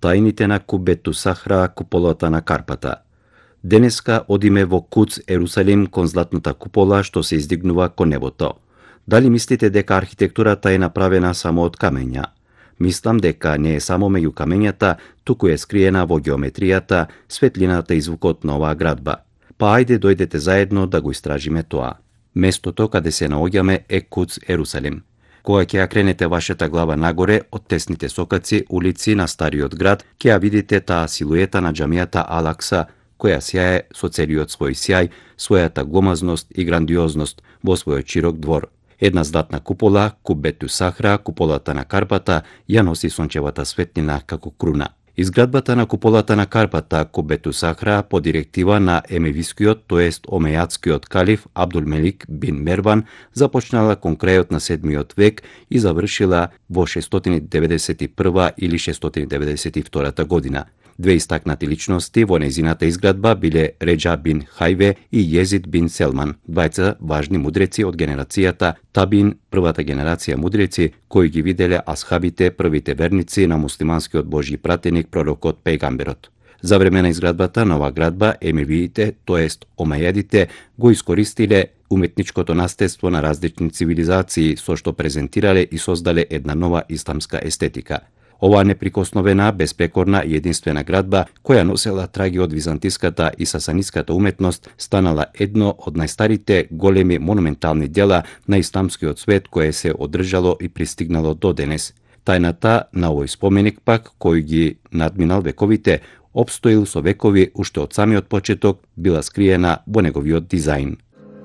Тајните на Кубету Сахра, куполата на Карпата. Денеска одиме во Куц Ерусалим кон златната купола што се издигнува кон небото. Дали мислите дека архитектурата е направена само од камења? Мислам дека не е само меѓу камењата, туку е скриена во геометријата, светлината и звукот на оваа градба. Па ајде дојдете заедно да го истражиме тоа. Местото каде се наоѓаме е Куц Ерусалим. Кога ќе ја кренете вашата глава нагоре од тесните сокаци улици на стариот град, ќе ја видите таа силуета на џамијата Ал-Акса, која сјае со целиот свој сјај, својата гломазност и грандиозност во својот широк двор. Една златна купола, Кубету Сахра, куполата на Карпата, ја носи сончевата светлина како круна. Изградбата на куполата на Карпата, Кубету Сахра, по директива на емевискиот, тоест омејатскиот калиф Абдулмелик бин Мерван, започнала кон крајот на 7 век и завршила во 691 или 692 година. Две истакнати личности во нејзината изградба биле Реджа бин Хајве и Језид бин Селман, двајца важни мудреци од генерацијата Табин, првата генерација мудреци кои ги виделе асхабите, првите верници на муслиманскиот божји пратеник пророкот пејгамберот. За време на изградбата на оваа градба емевиите, тоест омејадите, го искористиле уметничкото наследство на различни цивилизации со што презентирале и создале една нова исламска естетика. Оваа неприкосновена, безпрекорна и единствена градба, која носела траги од византиската и сасаниската уметност, станала едно од најстарите големи монументални дела на исламскиот свет кое се одржало и пристигнало до денес. Тајната на овој споменик пак, кој ги надминал вековите, опстоил со векови уште од самиот почеток, била скриена во неговиот дизајн.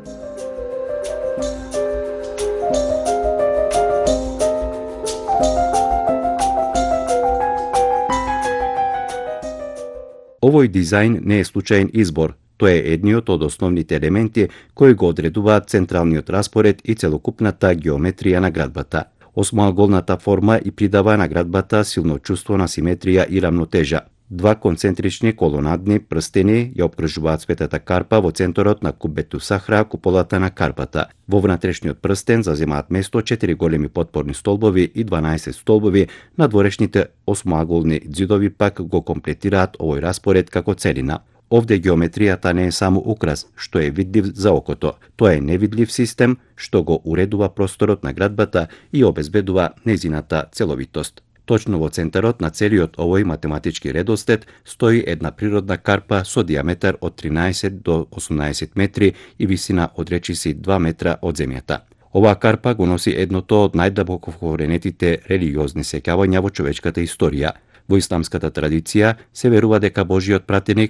Овој дизајн не е случаен избор, тој е едниот од основните елементи кои го одредуваат централниот распоред и целокупната геометрија на градбата. Осмоаголната форма и придава на градбата силно чувство на симетрија и рамнотежа. Два концентрични колонадни прстени ја опкружуваат светата карпа во центарот на Кубету Сахра, куполата на Карпата. Во внатрешниот прстен заземаат место 4 големи подпорни столбови и 12 столбови, надворешните осмоаголни ѕидови пак го комплетираат овој распоред како целина. Овде геометријата не е само украс, што е видлив за окото. Тоа е невидлив систем, што го уредува просторот на градбата и обезбедува нејзината целовитост. Точно во центарот на целиот овој математички редослед стои една природна карпа со диаметар од 13 до 18 метри и висина од речиси 2 метра од земјата. Оваа карпа го носи едното од најдабоко вкоренетите религиозни сеќавања во човечката историја. Во исламската традиција се верува дека Божиот пратеник